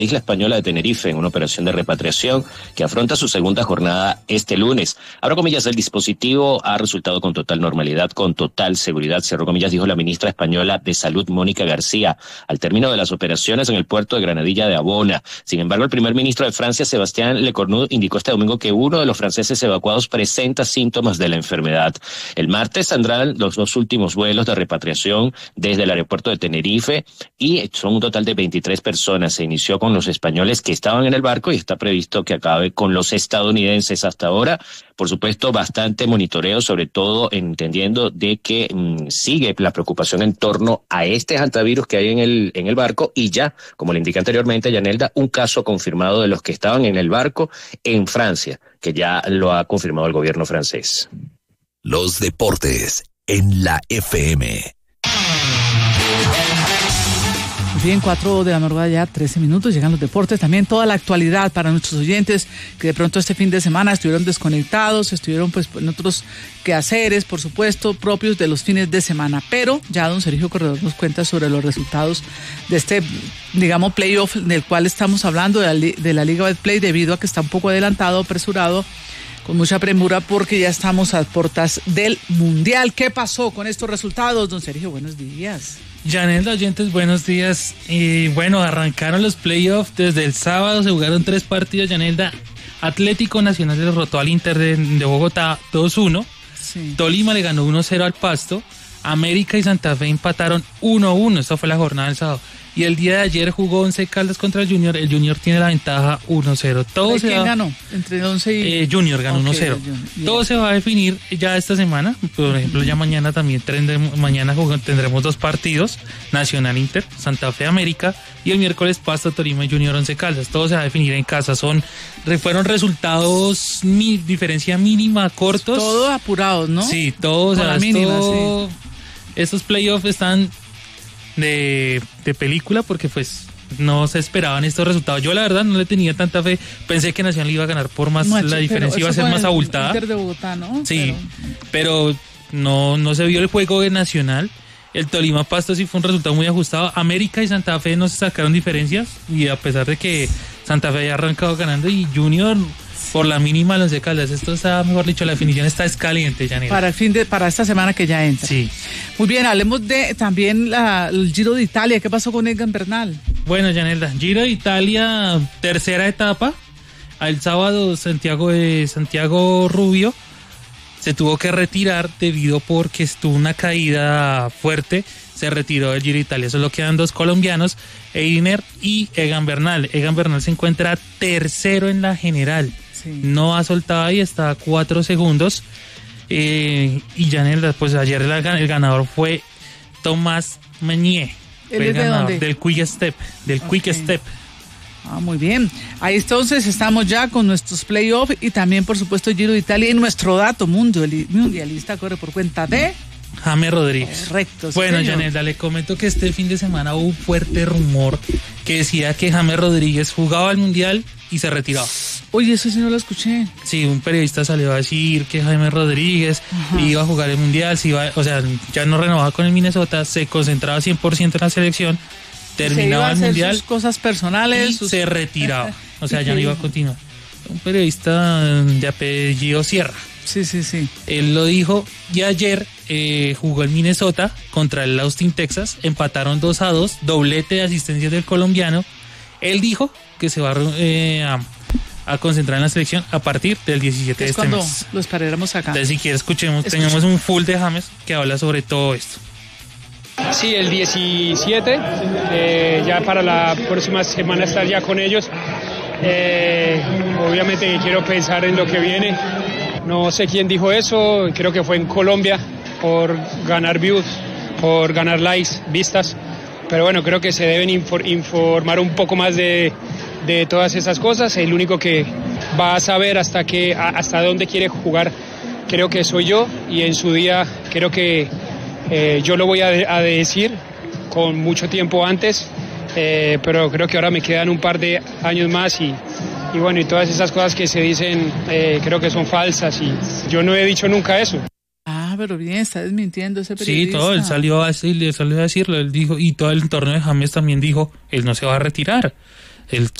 isla española de Tenerife en una operación de repatriación que afronta su segunda jornada este lunes. Abro comillas, el dispositivo ha resultado con total normalidad, con total seguridad, cierro comillas, dijo la ministra española de Salud, Mónica García, al término de las operaciones en el puerto de Granadilla de Abona. Sin embargo, el primer ministro de Francia, Sébastien Lecornu, indicó este domingo que uno de los franceses evacuados presenta síntomas de la enfermedad. El martes saldrán los dos últimos vuelos de repatriación desde el aeropuerto de Tenerife y son un total de 23 personas. Se inició con los españoles que estaban en el barco y está previsto que acabe con los estadounidenses. Hasta ahora, por supuesto, bastante monitoreo, sobre todo entendiendo de que sigue la preocupación en torno a este hantavirus que hay en el barco y ya, como le indiqué anteriormente, Yanelda, un caso confirmado de los que estaban en el barco en Francia, que ya lo ha confirmado el gobierno francés. Los deportes en la FM. Bien, 4 de la madrugada ya, 13 minutos, llegan los deportes, también toda la actualidad para nuestros oyentes que de pronto este fin de semana estuvieron desconectados, estuvieron pues en otros quehaceres, por supuesto, propios de los fines de semana, pero ya don Sergio Corredor nos cuenta sobre los resultados de este, digamos, playoff del cual estamos hablando, de la Liga Betplay, debido a que está un poco adelantado, apresurado, con mucha premura, porque ya estamos a puertas del Mundial. ¿Qué pasó con estos resultados, don Sergio? Buenos días. Yanelda, oyentes, buenos días. Y bueno, arrancaron los playoffs desde el sábado, se jugaron 3 partidos, Yanelda. Atlético Nacional derrotó al Inter de Bogotá 2-1. Sí. Tolima le ganó 1-0 al Pasto. América y Santa Fe empataron 1-1. Esta fue la jornada del sábado. Y el día de ayer jugó Once Caldas contra el Junior. El Junior tiene la ventaja 1-0. ¿Quién ganó? Entre Once y... Junior ganó 1-0. Todo se va a definir ya esta semana. Por ejemplo, ya mañana también tendremos 2 partidos. Nacional Inter, Santa Fe América. Y el miércoles Pasto, Tolima y Junior Once Caldas. Todo se va a definir en casa. Fueron resultados, diferencia mínima, cortos. Todo apurados, ¿no? Sí, todos. Con la mínima, sí. Estos playoffs están de película porque pues no se esperaban estos resultados. Yo la verdad no le tenía tanta fe, pensé que Nacional iba a ganar por más, la diferencia iba a ser más abultada. Inter de Bogotá, ¿no? Sí, pero no se vio el juego de Nacional. El Tolima Pasto sí fue un resultado muy ajustado. América y Santa Fe no se sacaron diferencias y a pesar de que Santa Fe había arrancado ganando y Junior por la mínima Once Caldas, esto está, mejor dicho, la definición está caliente, Janela. Para esta semana que ya entra. Sí. Muy bien, hablemos de también el Giro de Italia. ¿Qué pasó con Egan Bernal? Bueno, Janela, Giro de Italia, tercera etapa. El sábado Santiago Rubio se tuvo que retirar debido porque estuvo una caída fuerte. Se retiró del Giro de Italia. Solo quedan 2 colombianos, Einer y Egan Bernal. Egan Bernal se encuentra tercero en la general. Sí. No ha soltado ahí, está a 4 segundos. Y Janela, pues ayer el ganador fue Tomás Meunier. ¿Él es de dónde? Del Quick Step. Quick Step. Ah, muy bien. Ahí entonces estamos ya con nuestros playoffs y también, por supuesto, Giro de Italia y nuestro dato mundialista corre por cuenta de... James Rodríguez. Correcto. Bueno, señor. Yanelda, le comento que este fin de semana hubo un fuerte rumor que decía que James Rodríguez jugaba al Mundial y se retiraba. Oye, eso sí no lo escuché. Sí, un periodista salió a decir que James Rodríguez iba a jugar el Mundial, ya no renovaba con el Minnesota, se concentraba 100% en la selección, terminaba el Mundial, sus cosas personales y se retiraba. O sea, ya no iba a continuar. Un periodista de apellido Sierra. Sí. Él lo dijo y ayer jugó el Minnesota contra el Austin, Texas. Empataron 2-2, doblete de asistencias del colombiano. Él dijo que se va a concentrar en la selección a partir del 17 de este mes. Cuando lo esperaremos acá. Entonces, si quieres, tenemos un full de James que habla sobre todo esto. Sí, el 17, ya para la próxima semana estar ya con ellos. Obviamente quiero pensar en lo que viene. No sé quién dijo eso, creo que fue en Colombia, por ganar views, por ganar likes, vistas. Pero bueno, creo que se deben informar un poco más de todas esas cosas. El único que va a saber hasta dónde quiere jugar, creo que soy yo. Y en su día creo que yo lo voy a decir con mucho tiempo antes. Pero creo que ahora me quedan un par de años más y bueno, y todas esas cosas que se dicen creo que son falsas y yo no he dicho nunca eso. Ah, pero bien, está desmintiendo ese periodista. Sí, todo, él salió a decirlo, él dijo, y todo el entorno de James también dijo, él no se va a retirar. Él